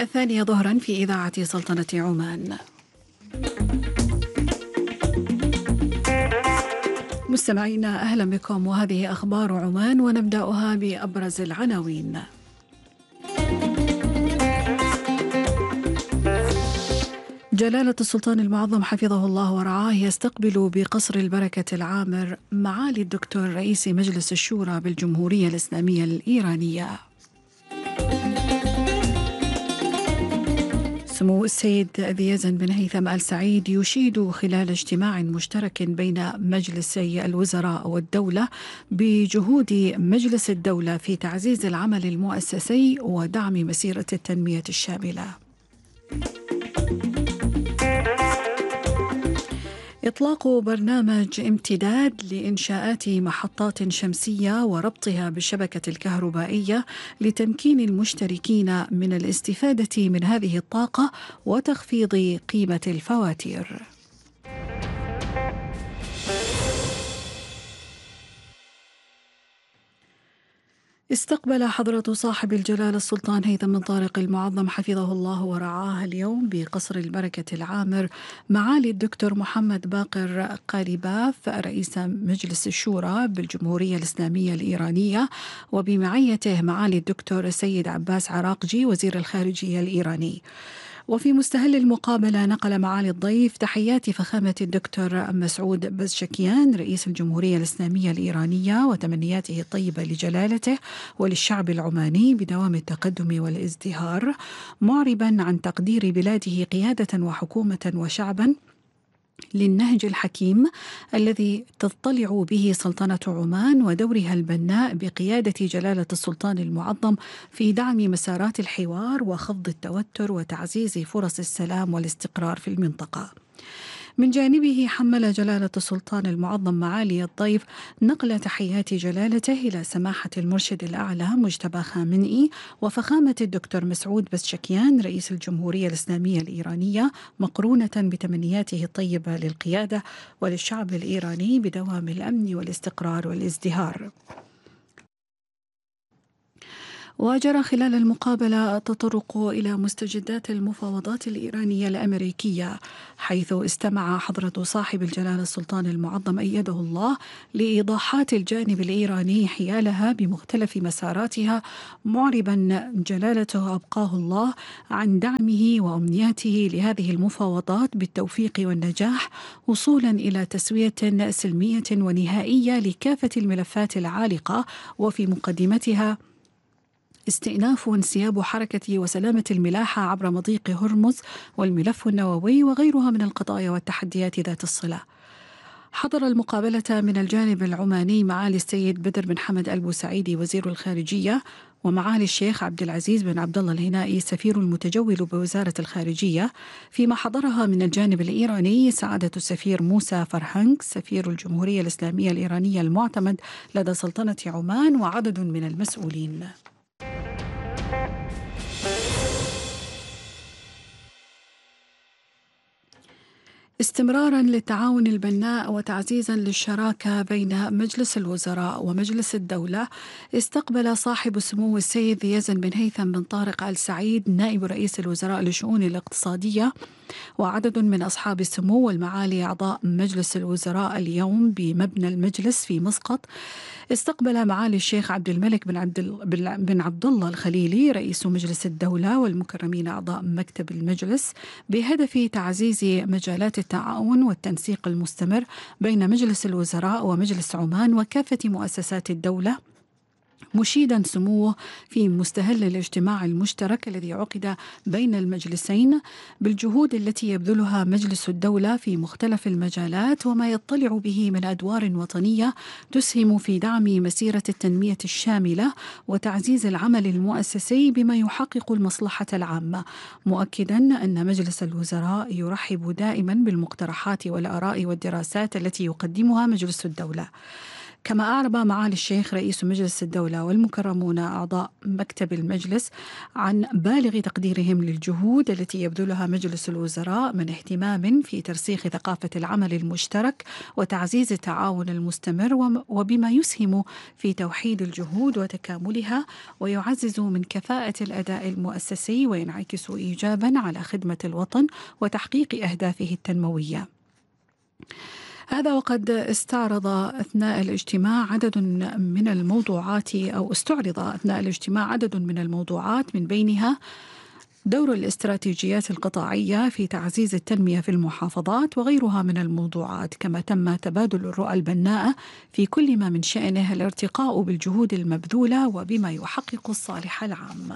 الثانية ظهرا في إذاعة سلطنة عمان. مستمعينا أهلا بكم، وهذه أخبار عمان ونبدأها بأبرز العناوين. جلالة السلطان المعظم حفظه الله ورعاه يستقبل بقصر البركة العامر معالي الدكتور رئيس مجلس الشورى بالجمهورية الإسلامية الإيرانية. سمو السيد ذي يزن بن هيثم آل سعيد يشيد خلال اجتماع مشترك بين مجلسي الوزراء والدولة بجهود مجلس الدولة في تعزيز العمل المؤسسي ودعم مسيرة التنمية الشاملة. إطلاق برنامج امتداد لإنشاءات محطات شمسية وربطها بالشبكة الكهربائية لتمكين المشتركين من الاستفادة من هذه الطاقة وتخفيض قيمة الفواتير. استقبل حضرة صاحب الجلالة السلطان هيثم بن طارق المعظم حفظه الله ورعاه اليوم بقصر البركة العامر معالي الدكتور محمد باقر قالباف رئيس مجلس الشورى بالجمهورية الإسلامية الإيرانية، وبمعيته معالي الدكتور السيد عباس عراقجي وزير الخارجية الإيراني. وفي مستهل المقابلة نقل معالي الضيف تحيات فخامة الدكتور مسعود بزشكيان رئيس الجمهورية الإسلامية الإيرانية وتمنياته الطيبة لجلالته وللشعب العماني بدوام التقدم والازدهار، معربا عن تقدير بلاده قيادة وحكومة وشعبا للنهج الحكيم الذي تضطلع به سلطنة عمان ودورها البناء بقيادة جلالة السلطان المعظم في دعم مسارات الحوار وخفض التوتر وتعزيز فرص السلام والاستقرار في المنطقة. من جانبه حمل جلالة السلطان المعظم معالي الضيف نقل تحيات جلالته إلى سماحة المرشد الأعلى مجتبى خامنئي وفخامة الدكتور مسعود بزشكيان رئيس الجمهورية الإسلامية الإيرانية، مقرونة بتمنياته الطيبة للقيادة وللشعب الإيراني بدوام الأمن والاستقرار والازدهار. وجرى خلال المقابلة التطرق إلى مستجدات المفاوضات الإيرانية الأمريكية، حيث استمع حضرة صاحب الجلالة السلطان المعظم أيده الله لإيضاحات الجانب الإيراني حيالها بمختلف مساراتها، معربا جلالته أبقاه الله عن دعمه وأمنياته لهذه المفاوضات بالتوفيق والنجاح وصولا إلى تسوية سلمية ونهائية لكافة الملفات العالقة، وفي مقدمتها استئناف وانسياب حركة وسلامة الملاحة عبر مضيق هرمز والملف النووي وغيرها من القضايا والتحديات ذات الصلة. حضر المقابلة من الجانب العماني معالي السيد بدر بن حمد البوسعيدي وزير الخارجية، ومعالي الشيخ عبد العزيز بن عبد الله الهنائي سفير المتجول بوزارة الخارجية، فيما حضرها من الجانب الإيراني سعادة السفير موسى فرهنج سفير الجمهورية الإسلامية الإيرانية المعتمد لدى سلطنة عمان وعدد من المسؤولين. استمرارا للتعاون البناء وتعزيزا للشراكة بين مجلس الوزراء ومجلس الدولة، استقبل صاحب السمو السيد ذي يزن بن هيثم بن طارق آل سعيد نائب رئيس الوزراء للشؤون الاقتصادية وعدد من أصحاب السمو والمعالي أعضاء مجلس الوزراء اليوم بمبنى المجلس في مسقط. استقبل معالي الشيخ عبد الملك بن عبد الله الخليلي رئيس مجلس الدولة والمكرمين أعضاء مكتب المجلس بهدف تعزيز مجالات التعاون والتنسيق المستمر بين مجلس الوزراء ومجلس عمان وكافة مؤسسات الدولة، مشيدا سموه في مستهل الاجتماع المشترك الذي عقد بين المجلسين بالجهود التي يبذلها مجلس الدولة في مختلف المجالات وما يطلع به من أدوار وطنية تسهم في دعم مسيرة التنمية الشاملة وتعزيز العمل المؤسسي بما يحقق المصلحة العامة، مؤكدا أن مجلس الوزراء يرحب دائما بالمقترحات والآراء والدراسات التي يقدمها مجلس الدولة. كما أعرب معالي الشيخ رئيس مجلس الدولة والمكرمون أعضاء مكتب المجلس عن بالغ تقديرهم للجهود التي يبذلها مجلس الوزراء من اهتمام في ترسيخ ثقافة العمل المشترك وتعزيز التعاون المستمر، وبما يسهم في توحيد الجهود وتكاملها ويعزز من كفاءة الأداء المؤسسي وينعكس إيجابا على خدمة الوطن وتحقيق أهدافه التنموية. هذا وقد استعرض أثناء الاجتماع عدد من الموضوعات من بينها دور الاستراتيجيات القطاعية في تعزيز التنمية في المحافظات وغيرها من الموضوعات، كما تم تبادل الرؤى البناءة في كل ما من شأنه الارتقاء بالجهود المبذولة وبما يحقق الصالح العام.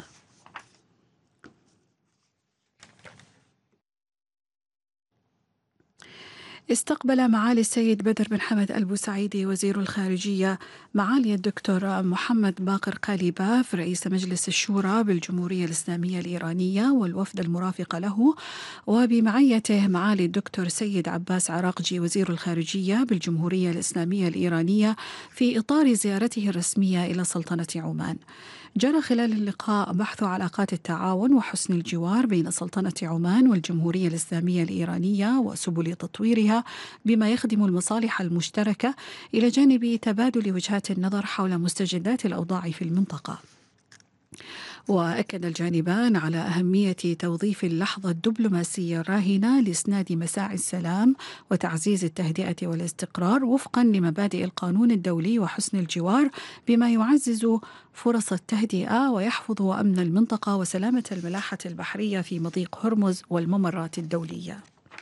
استقبل معالي السيد بدر بن حمد البوسعيدي وزير الخارجية معالي الدكتور محمد باقر قاليباف رئيس مجلس الشورى بالجمهورية الإسلامية الإيرانية والوفد المرافق له، وبمعيته معالي الدكتور سيد عباس عراقجي وزير الخارجية بالجمهورية الإسلامية الإيرانية في إطار زيارته الرسمية إلى سلطنة عمان. جرى خلال اللقاء بحث علاقات التعاون وحسن الجوار بين سلطنة عمان والجمهورية الإسلامية الإيرانية وسبل تطويرها بما يخدم المصالح المشتركة، إلى جانب تبادل وجهات النظر حول مستجدات الأوضاع في المنطقة. وأكد الجانبان على أهمية توظيف اللحظة الدبلوماسية الراهنة لإسناد مساعي السلام وتعزيز التهدئة والاستقرار وفقا لمبادئ القانون الدولي وحسن الجوار، بما يعزز فرص التهدئة ويحفظ أمن المنطقة وسلامة الملاحة البحرية في مضيق هرمز والممرات الدولية.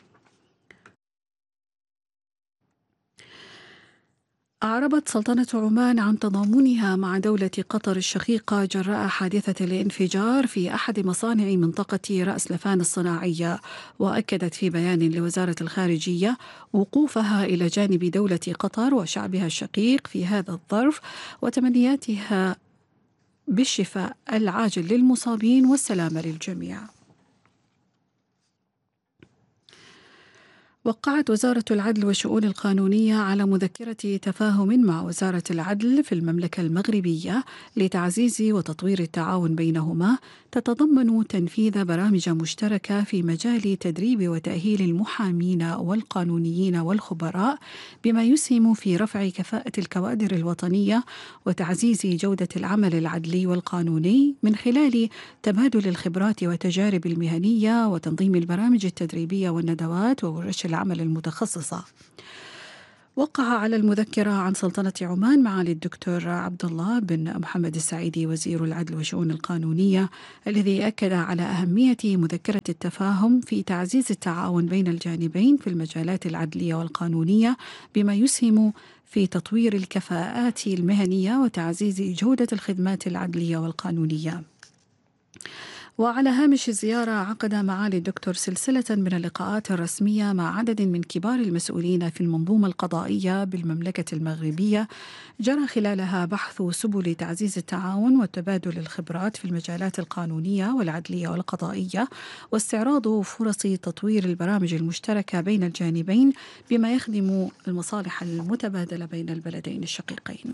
أعربت سلطنة عمان عن تضامنها مع دولة قطر الشقيقة جراء حادثة الانفجار في أحد مصانع منطقة رأس لفان الصناعية، وأكدت في بيان لوزارة الخارجية وقوفها إلى جانب دولة قطر وشعبها الشقيق في هذا الظرف، وتمنياتها بالشفاء العاجل للمصابين والسلامة للجميع. وقعت وزارة العدل والشؤون القانونية على مذكرة تفاهم مع وزارة العدل في المملكة المغربية لتعزيز وتطوير التعاون بينهما، تتضمن تنفيذ برامج مشتركة في مجال تدريب وتأهيل المحامين والقانونيين والخبراء، بما يسهم في رفع كفاءة الكوادر الوطنية وتعزيز جودة العمل العدلي والقانوني من خلال تبادل الخبرات والتجارب المهنية وتنظيم البرامج التدريبية والندوات وورش العمل المتخصصة. وقع على المذكرة عن سلطنة عمان معالي الدكتور عبد الله بن محمد السعيدي وزير العدل والشؤون القانونية، الذي أكد على أهمية مذكرة التفاهم في تعزيز التعاون بين الجانبين في المجالات العدلية والقانونية، بما يسهم في تطوير الكفاءات المهنية وتعزيز جودة الخدمات العدلية والقانونية. وعلى هامش الزيارة عقد معالي الدكتور سلسلة من اللقاءات الرسمية مع عدد من كبار المسؤولين في المنظومة القضائية بالمملكة المغربية، جرى خلالها بحث سبل تعزيز التعاون وتبادل الخبرات في المجالات القانونية والعدلية والقضائية، واستعراض فرص تطوير البرامج المشتركة بين الجانبين بما يخدم المصالح المتبادلة بين البلدين الشقيقين.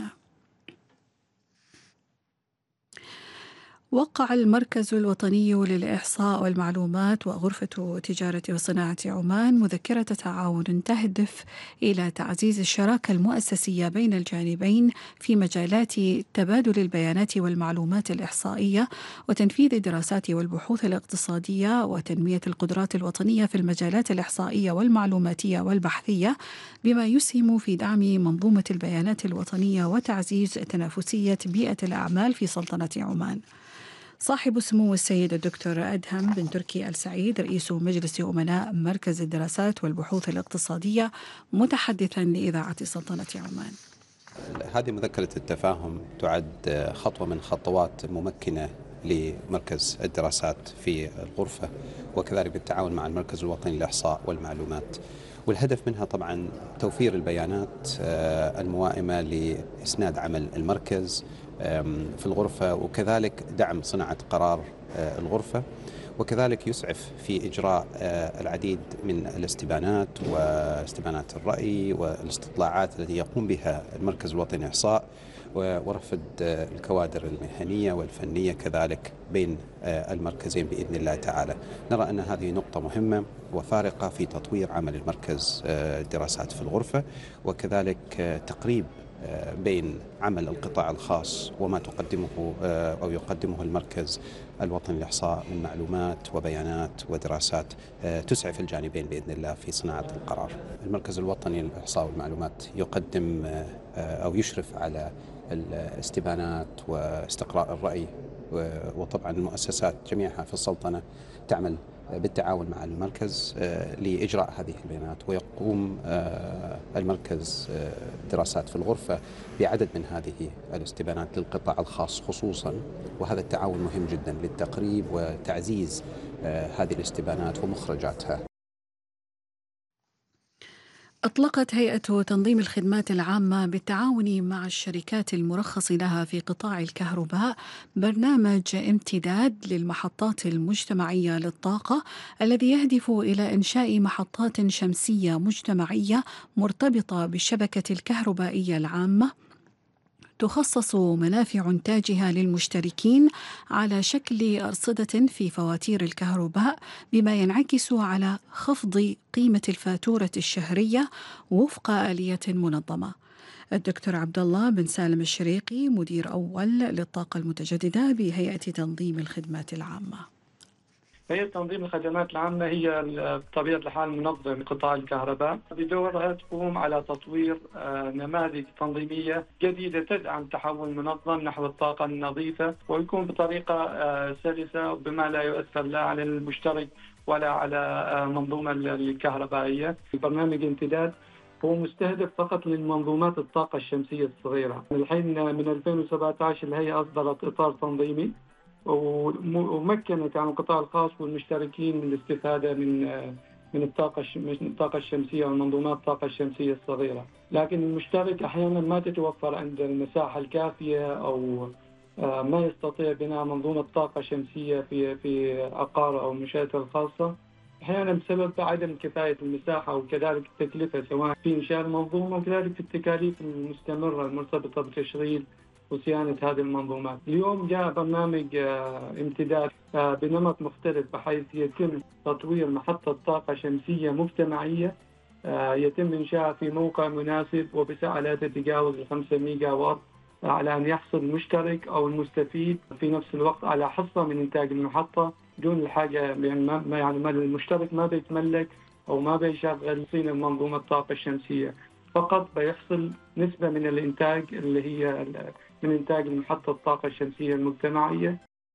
وقع المركز الوطني للإحصاء والمعلومات وغرفة تجارة وصناعة عمان مذكرة تعاون تهدف إلى تعزيز الشراكة المؤسسية بين الجانبين في مجالات تبادل البيانات والمعلومات الإحصائية وتنفيذ الدراسات والبحوث الاقتصادية وتنمية القدرات الوطنية في المجالات الإحصائية والمعلوماتية والبحثية، بما يسهم في دعم منظومة البيانات الوطنية وتعزيز تنافسية بيئة الأعمال في سلطنة عمان. صاحب سمو السيد الدكتور أدهم بن تركي السعيد رئيس مجلس أمناء مركز الدراسات والبحوث الاقتصادية متحدثا لإذاعة سلطنة عمان. هذه مذكرة التفاهم تعد خطوة من خطوات ممكنة لمركز الدراسات في الغرفة، وكذلك بالتعاون مع المركز الوطني للإحصاء والمعلومات، والهدف منها طبعا توفير البيانات الموائمة لإسناد عمل المركز في الغرفة، وكذلك دعم صناعة قرار الغرفة، وكذلك يسعف في إجراء العديد من الاستبانات واستبانات الرأي والاستطلاعات التي يقوم بها المركز الوطني للإحصاء، ورفد الكوادر المهنية والفنية كذلك بين المركزين بإذن الله تعالى. نرى أن هذه نقطة مهمة وفارقة في تطوير عمل المركز دراسات في الغرفة، وكذلك تقريب بين عمل القطاع الخاص وما تقدمه أو يقدمه المركز الوطني للإحصاء من معلومات وبيانات ودراسات تسعف الجانبين بإذن الله في صناعة القرار. المركز الوطني للإحصاء والمعلومات يقدم أو يشرف على الاستبانات واستقراء الرأي، وطبعا المؤسسات جميعها في السلطنة تعمل بالتعاون مع المركز لإجراء هذه البيانات، ويقوم المركز دراسات في الغرفة بعدد من هذه الاستبانات للقطاع الخاص خصوصا، وهذا التعاون مهم جدا للتقريب وتعزيز هذه الاستبانات ومخرجاتها. أطلقت هيئة تنظيم الخدمات العامة بالتعاون مع الشركات المرخص لها في قطاع الكهرباء برنامج امتداد للمحطات المجتمعية للطاقة الذي يهدف إلى إنشاء محطات شمسية مجتمعية مرتبطة بالشبكة الكهربائية العامة تخصص منافع إنتاجها للمشتركين على شكل أرصدة في فواتير الكهرباء، بما ينعكس على خفض قيمة الفاتورة الشهرية وفق آلية منظمة. الدكتور عبد الله بن سالم الشريقي مدير أول للطاقة المتجددة بهيئة تنظيم الخدمات العامة. هيئة تنظيم الخدمات العامة هي بطبيعة الحال منظم قطاع الكهرباء، بدورها تقوم على تطوير نماذج تنظيمية جديدة تدعم تحول منظم نحو الطاقة النظيفة، ويكون بطريقة سلسة بما لا يؤثر لا على المشترك ولا على منظومة الكهربائية. برنامج امتداد هو مستهدف فقط للمنظومات الطاقة الشمسية الصغيرة. الحين من 2017 الهيئة أصدرت إطار تنظيمي ومكنت عن القطاع الخاص والمشتركين من الاستفادة من الطاقة الشمسية ومنظومات الطاقة الشمسية الصغيرة، لكن المشترك أحيانا ما تتوفر عنده المساحة الكافية أو ما يستطيع بناء منظومة طاقة شمسية في عقاره أو منشأته الخاصة، أحيانا بسبب عدم كفاية المساحة وكذلك التكلفة سواء في إنشاء المنظومة وكذلك في التكاليف المستمرة المرتبطة بتشغيل وصيانة هذه المنظومات. اليوم جاء برنامج امتداد بنمط مختلف، بحيث يتم تطوير محطة طاقة شمسية مجتمعية يتم إنشاءها في موقع مناسب وبسعة لا تتجاوز 5 ميجا واط، على أن يحصل المشترك أو المستفيد في نفس الوقت على حصة من إنتاج المحطة دون الحاجة، يعني ما المشترك ما بيتملك أو ما بيشغل صين منظومة الطاقة الشمسية، فقط بيحصل نسبة من الإنتاج اللي هي من إنتاج محطة الطاقة الشمسية المجتمعية.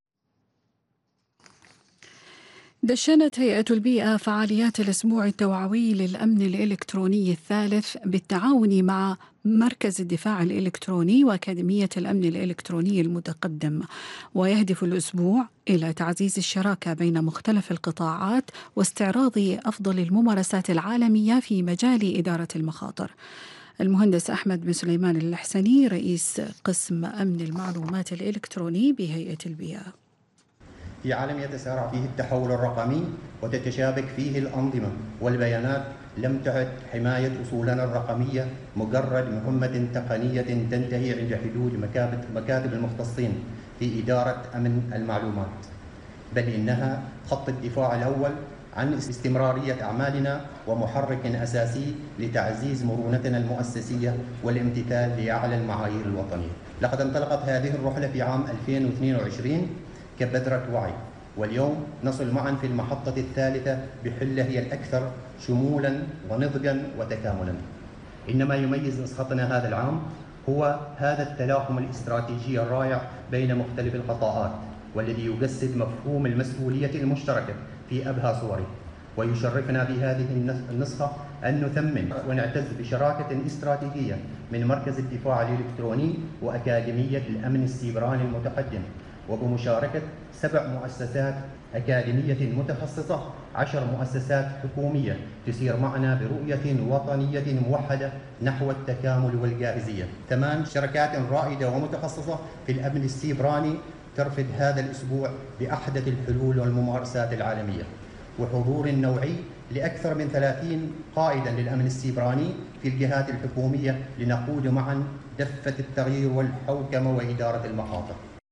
دشنت هيئة البيئة فعاليات الأسبوع التوعوي للأمن الإلكتروني الثالث بالتعاون مع مركز الدفاع الإلكتروني وأكاديمية الأمن الإلكتروني المتقدم، ويهدف الأسبوع إلى تعزيز الشراكة بين مختلف القطاعات واستعراض أفضل الممارسات العالمية في مجال إدارة المخاطر. المهندس أحمد بن سليمان الحسني رئيس قسم أمن المعلومات الإلكتروني بهيئة البيئة. في عالم يتسارع فيه التحول الرقمي وتتشابك فيه الأنظمة والبيانات، لم تعد حماية أصولنا الرقمية مجرد مهمة تقنية تنتهي عند حدود مكاتب المختصين في إدارة أمن المعلومات، بل إنها خط الدفاع الأول عن استمرارية أعمالنا ومحرك أساسي لتعزيز مرونتنا المؤسسية والامتثال لأعلى المعايير الوطنية. لقد انطلقت هذه الرحلة في عام 2022 كبذرة وعي، واليوم نصل معا في المحطة الثالثة بحلة هي الأكثر شمولا ونضجا وتكاملا. إنما يميز نسختنا هذا العام هو هذا التلاحم الاستراتيجي الرائع بين مختلف القطاعات، والذي يجسد مفهوم المسؤولية المشتركة في أبهى صوره، ويشرفنا بهذه النسخة أن نثمن ونعتز بشراكة استراتيجية من مركز الدفاع الإلكتروني وأكاديمية الأمن السيبراني المتقدم، وبمشاركة 7 مؤسسات أكاديمية متخصصة، 10 مؤسسات حكومية تسير معنا برؤية وطنية موحدة نحو التكامل والجاهزية، 8 شركات رائدة ومتخصصة في الأمن السيبراني ترفد هذا الأسبوع بأحدث الحلول والممارسات العالمية وحضور نوعي لأكثر من 30 قائدا للأمن السيبراني في الجهات الحكومية لنقود معا دفة التغيير والحوكمة وإدارة المخاطر.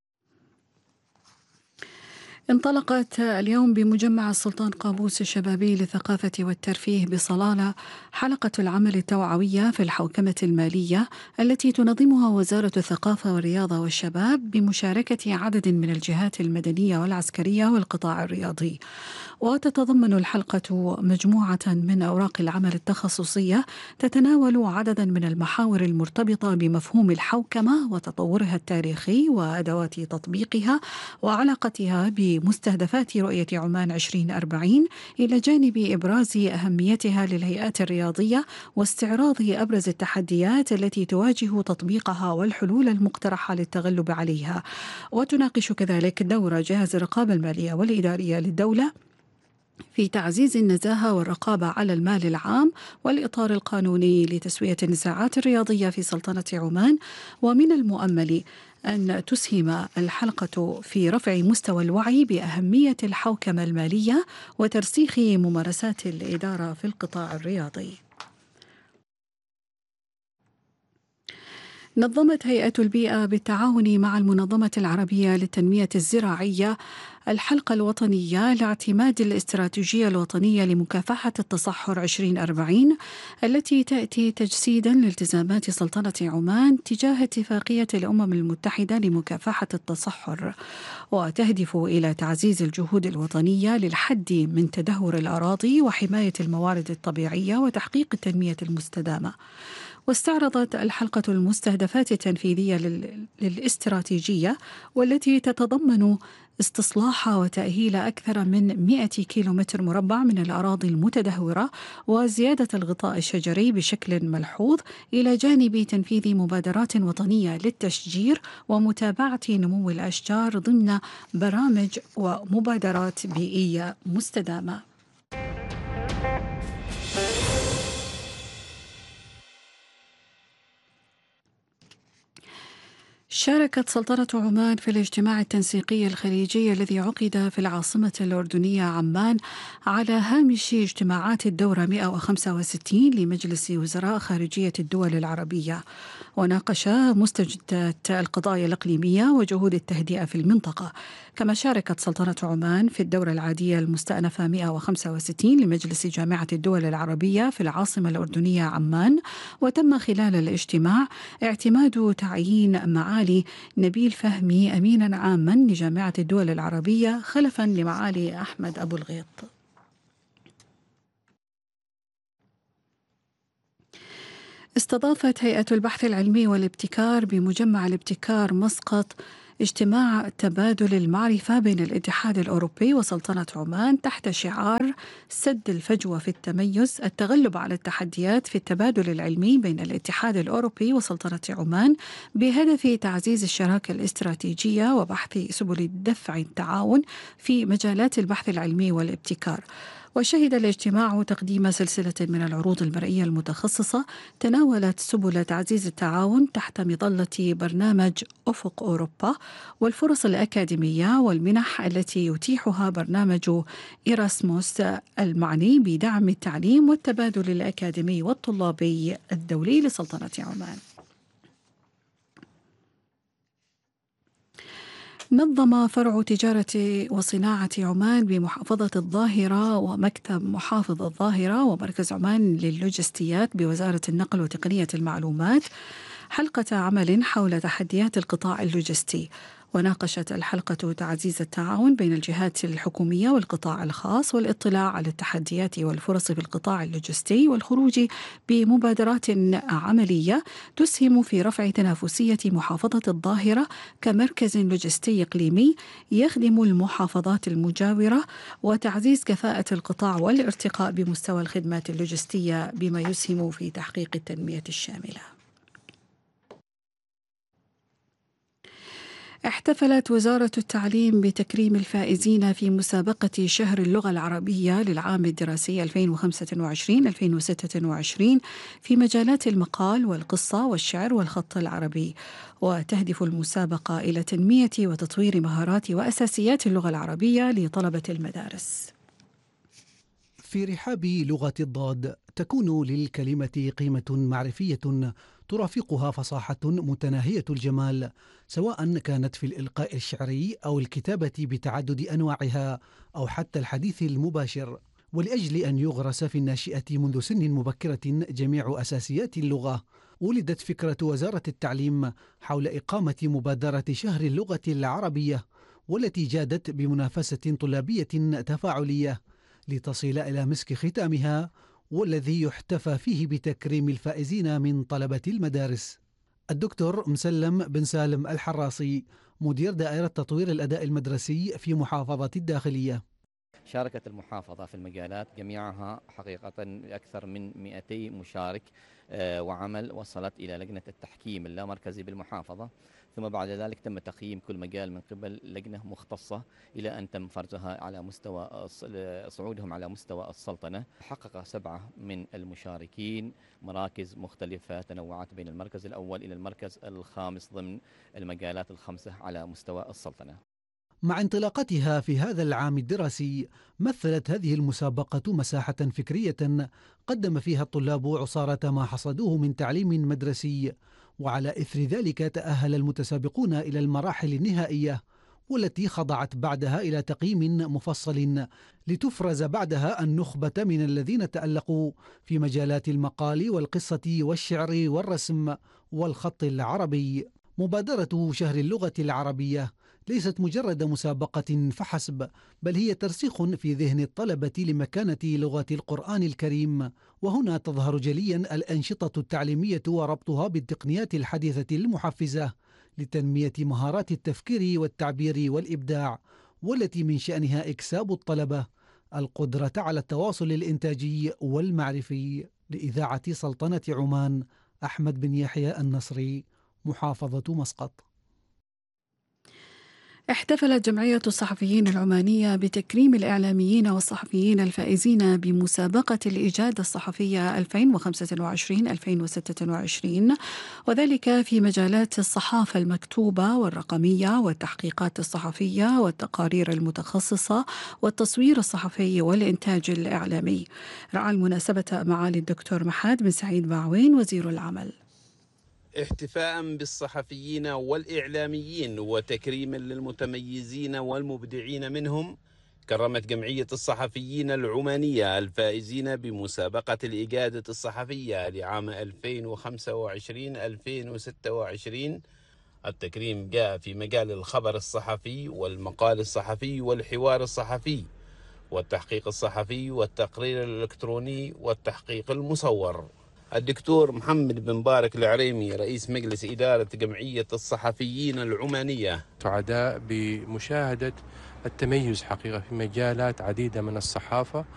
انطلقت اليوم بمجمع السلطان قابوس الشبابي للثقافة والترفيه بصلالة حلقة العمل التوعوية في الحوكمة المالية التي تنظمها وزارة الثقافة والرياضة والشباب بمشاركة عدد من الجهات المدنية والعسكرية والقطاع الرياضي. وتتضمن الحلقة مجموعة من أوراق العمل التخصصية تتناول عددا من المحاور المرتبطة بمفهوم الحوكمة وتطورها التاريخي وأدوات تطبيقها وعلاقتها بمستهدفات رؤية عمان 2040 إلى جانب إبراز أهميتها للهيئات الرياضية واستعراض أبرز التحديات التي تواجه تطبيقها والحلول المقترحة للتغلب عليها. وتناقش كذلك دور جهاز الرقابة المالية والإدارية للدولة في تعزيز النزاهة والرقابة على المال العام والإطار القانوني لتسوية النزاعات الرياضية في سلطنة عمان. ومن المؤمل أن تسهم الحلقة في رفع مستوى الوعي بأهمية الحوكمة المالية وترسيخ ممارسات الإدارة في القطاع الرياضي. نظمت هيئة البيئة بالتعاون مع المنظمة العربية للتنمية الزراعية الحلقة الوطنية لاعتماد الاستراتيجية الوطنية لمكافحة التصحر 2040 التي تأتي تجسيدا لالتزامات سلطنة عمان تجاه اتفاقية الأمم المتحدة لمكافحة التصحر، وتهدف إلى تعزيز الجهود الوطنية للحد من تدهور الأراضي وحماية الموارد الطبيعية وتحقيق التنمية المستدامة. واستعرضت الحلقة المستهدفات التنفيذية للاستراتيجية والتي تتضمن استصلاح وتأهيل أكثر من 100 كيلومتر مربع من الأراضي المتدهورة وزيادة الغطاء الشجري بشكل ملحوظ، إلى جانب تنفيذ مبادرات وطنية للتشجير ومتابعة نمو الأشجار ضمن برامج ومبادرات بيئية مستدامة. شاركت سلطنة عمان في الاجتماع التنسيقي الخليجي الذي عقد في العاصمة الأردنية عمان على هامش اجتماعات الدورة 165 لمجلس وزراء خارجية الدول العربية، وناقش مستجدات القضايا الإقليمية وجهود التهدئة في المنطقة. كما شاركت سلطنة عمان في الدورة العادية المستأنفة 165 لمجلس جامعة الدول العربية في العاصمة الأردنية عمان. وتم خلال الاجتماع اعتماد تعيين معالي نبيل فهمي أمينا عاما لجامعة الدول العربية خلفا لمعالي أحمد أبو الغيط. استضافت هيئة البحث العلمي والابتكار بمجمع الابتكار مسقط اجتماع تبادل المعرفة بين الاتحاد الأوروبي وسلطنة عمان تحت شعار سد الفجوة في التميز، التغلب على التحديات في التبادل العلمي بين الاتحاد الأوروبي وسلطنة عمان بهدف تعزيز الشراكة الاستراتيجية وبحث سبل دفع التعاون في مجالات البحث العلمي والابتكار. وشهد الاجتماع تقديم سلسلة من العروض المرئية المتخصصة تناولت سبل تعزيز التعاون تحت مظلة برنامج أفق أوروبا والفرص الأكاديمية والمنح التي يتيحها برنامج إيراسموس المعني بدعم التعليم والتبادل الأكاديمي والطلابي الدولي لسلطنة عمان. نظم فرع تجارة وصناعة عمان بمحافظة الظاهرة ومكتب محافظ الظاهرة ومركز عمان للوجستيات بوزارة النقل وتقنية المعلومات حلقة عمل حول تحديات القطاع اللوجستي. وناقشت الحلقة تعزيز التعاون بين الجهات الحكومية والقطاع الخاص والاطلاع على التحديات والفرص في القطاع اللوجستي والخروج بمبادرات عملية تسهم في رفع تنافسية محافظة الظاهرة كمركز لوجستي إقليمي يخدم المحافظات المجاورة وتعزيز كفاءة القطاع والارتقاء بمستوى الخدمات اللوجستية بما يسهم في تحقيق التنمية الشاملة. احتفلت وزارة التعليم بتكريم الفائزين في مسابقة شهر اللغة العربية للعام الدراسي 2025-2026 في مجالات المقال والقصة والشعر والخط العربي. وتهدف المسابقة إلى تنمية وتطوير مهارات وأساسيات اللغة العربية لطلبة المدارس. في رحاب لغة الضاد تكون للكلمة قيمة معرفية ترافقها فصاحة متناهية الجمال، سواء كانت في الإلقاء الشعري أو الكتابة بتعدد أنواعها أو حتى الحديث المباشر. ولأجل أن يغرس في الناشئة منذ سن مبكرة جميع أساسيات اللغة، ولدت فكرة وزارة التعليم حول إقامة مبادرة شهر اللغة العربية، والتي جادت بمنافسة طلابية تفاعلية لتصل إلى مسك ختامها، والذي يحتفى فيه بتكريم الفائزين من طلبة المدارس. الدكتور مسلم بن سالم الحراسي، مدير دائرة تطوير الأداء المدرسي في محافظة الداخلية. شاركت المحافظة في المجالات جميعها حقيقة أكثر من 200 مشارك، وعمل وصلت إلى لجنة التحكيم اللامركزي بالمحافظة، ثم بعد ذلك تم تقييم كل مجال من قبل لجنة مختصة إلى أن تم فرزها على مستوى صعودهم على مستوى السلطنة. حقق 7 من المشاركين مراكز مختلفة تنوعت بين المركز الأول إلى المركز الخامس ضمن المجالات ال5 على مستوى السلطنة. مع انطلاقتها في هذا العام الدراسي، مثلت هذه المسابقة مساحة فكرية قدم فيها الطلاب عصارة ما حصدوه من تعليم مدرسي، وعلى إثر ذلك تأهل المتسابقون إلى المراحل النهائية، والتي خضعت بعدها إلى تقييم مفصل لتفرز بعدها النخبة من الذين تألقوا في مجالات المقال والقصة والشعر والرسم والخط العربي. مبادرة شهر اللغة العربية ليست مجرد مسابقة فحسب، بل هي ترسيخ في ذهن الطلبة لمكانة لغة القرآن الكريم، وهنا تظهر جليا الأنشطة التعليمية وربطها بالتقنيات الحديثة المحفزة لتنمية مهارات التفكير والتعبير والإبداع، والتي من شأنها إكساب الطلبة القدرة على التواصل الإنتاجي والمعرفي. لإذاعة سلطنة عمان، أحمد بن يحيى النصري، محافظة مسقط. احتفلت جمعية الصحفيين العمانية بتكريم الإعلاميين والصحفيين الفائزين بمسابقة الإجادة الصحفية 2025-2026، وذلك في مجالات الصحافة المكتوبة والرقمية والتحقيقات الصحفية والتقارير المتخصصة والتصوير الصحفي والإنتاج الإعلامي. رعى المناسبة معالي الدكتور محاد بن سعيد باعوين وزير العمل. احتفاء بالصحفيين والإعلاميين وتكريما للمتميزين والمبدعين منهم، كرمت جمعية الصحفيين العمانية الفائزين بمسابقة الإجادة الصحفية لعام 2025-2026. التكريم جاء في مجال الخبر الصحفي والمقال الصحفي والحوار الصحفي والتحقيق الصحفي والتقرير الإلكتروني والتحقيق المصور. الدكتور محمد بن بارك العريمي رئيس مجلس إدارة جمعية الصحفيين العمانية، سعداء بمشاهدة التميز حقيقة في مجالات عديدة من الصحافة